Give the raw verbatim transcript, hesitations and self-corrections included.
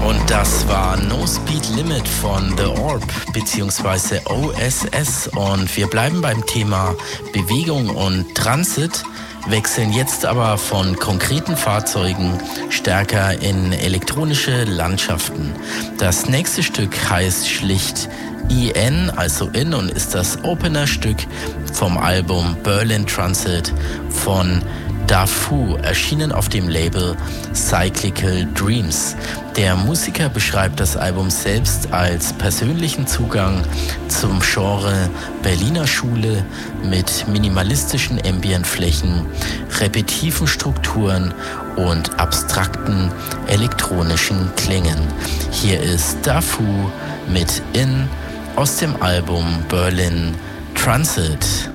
Und das war No Speed Limit von The Orb bzw. O S S. Und wir bleiben beim Thema Bewegung und Transit, wechseln jetzt aber von konkreten Fahrzeugen stärker in elektronische Landschaften. Das nächste Stück heißt schlicht I N, also in, und ist das Opener-Stück vom Album Berlin Transit von Dafu, erschienen auf dem Label Cyclical Dreams. Der Musiker beschreibt das Album selbst als persönlichen Zugang zum Genre Berliner Schule mit minimalistischen Ambientflächen, repetitiven Strukturen und abstrakten elektronischen Klängen. Hier ist Dafu mit In aus dem Album Berlin Transit.